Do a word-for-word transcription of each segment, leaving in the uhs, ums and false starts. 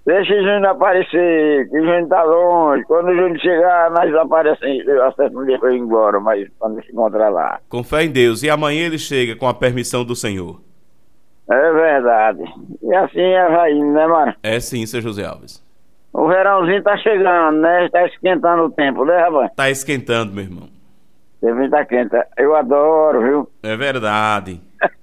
Deixa o Júnior aparecer, que o Júnior tá longe. Quando o Júnior chegar, nós aparecemos. Eu acerto um dia pra eu ir embora, mas quando se encontrar lá. Com fé em Deus. E amanhã ele chega com a permissão do Senhor. É verdade. E assim é, vai indo, né, mano? É sim, seu José Alves. O verãozinho tá chegando, né? Tá esquentando o tempo, né, rapaz? Tá esquentando, meu irmão. O tempo tá quente. Eu adoro, viu? É verdade.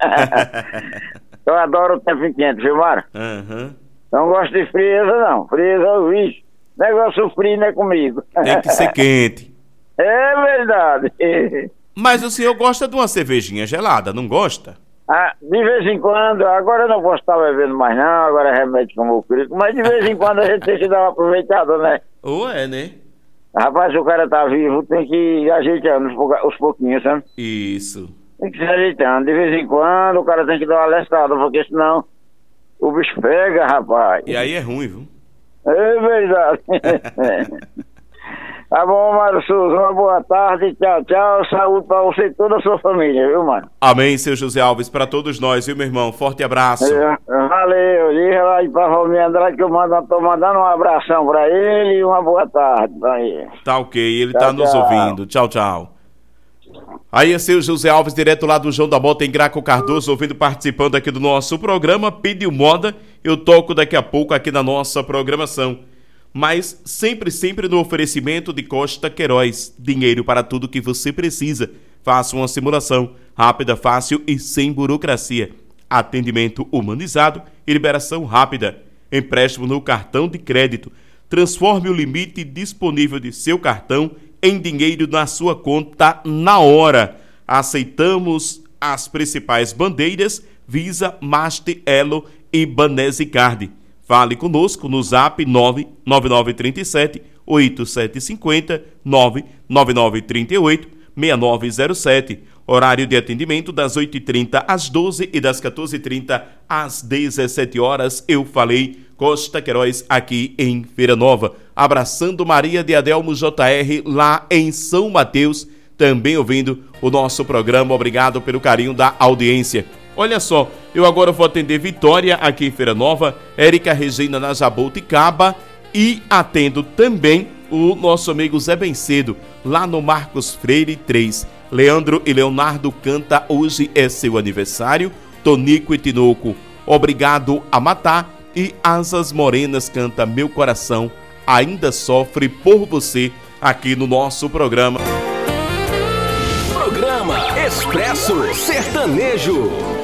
Eu adoro o tempo quente, viu, Mara? Aham. Uhum. Não gosto de frieza, não. Frieza, eu vi. Negócio frio não é comigo. Tem que ser quente. É verdade. Mas o senhor gosta de uma cervejinha gelada, não gosta? Ah, de vez em quando, agora eu não posso estar bebendo mais não, agora é remédio como o crico, mas de vez em quando a gente tem que dar uma aproveitada, né? Ou é, né? Rapaz, se o cara tá vivo, tem que ir ajeitando os, os pouquinhos, sabe? Isso. Tem que se ajeitando. De vez em quando o cara tem que dar uma lestada, porque senão o bicho pega, rapaz. E aí é ruim, viu? É verdade. Tá bom, Mário Souza, uma boa tarde, tchau, tchau, saúde pra você e toda a sua família, viu, mano? Amém, seu José Alves, pra todos nós, viu, meu irmão? Forte abraço. É, valeu, diga lá aí pra Valmir Andrade que eu mando, tô mandando um abração pra ele e uma boa tarde pra ele. Tá ok, ele Tchau, tá nos tchau. ouvindo. Tchau, tchau. Aí é seu José Alves, direto lá do João da Mota, em Graco Cardoso, ouvindo, participando aqui do nosso programa. Pediu moda, eu toco daqui a pouco aqui na nossa programação. Mas sempre, sempre no oferecimento de Costa Queiroz. Dinheiro para tudo que você precisa. Faça uma simulação rápida, fácil e sem burocracia. Atendimento humanizado e liberação rápida. Empréstimo no cartão de crédito. Transforme o limite disponível de seu cartão em dinheiro na sua conta na hora. Aceitamos as principais bandeiras Visa, Master, Elo e Banésicard. Fale conosco no zap nove nove nove três sete oito sete cinco zero, nove nove nove três oito seis nove zero sete. Horário de atendimento das oito e trinta às doze e das quatorze e trinta às dezessete horas. Eu falei Costa Queiroz aqui em Feira Nova. Abraçando Maria de Adelmo J R lá em São Mateus, também ouvindo o nosso programa. Obrigado pelo carinho da audiência. Olha só, eu agora vou atender Vitória aqui em Feira Nova, Érica Regina na Jaboticaba e atendo também o nosso amigo Zé Bencedo, lá no Marcos Freire três. Leandro e Leonardo canta, hoje é seu aniversário. Tonico e Tinoco, Obrigado a Matar. E Asas Morenas canta Meu Coração Ainda Sofre por Você, aqui no nosso programa. Programa Expresso Sertanejo.